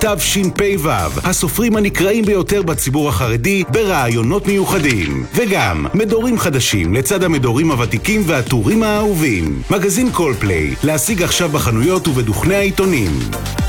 תשפ"ו, הסופרים הנקראים ביותר בציבור החרדי ברעיונות מיוחדים. וגם מדורים חדשים לצד המדורים הוותיקים והטורים האהובים. מגזין קולפליי, להשיג עכשיו בחנויות ובדוכני העיתונים.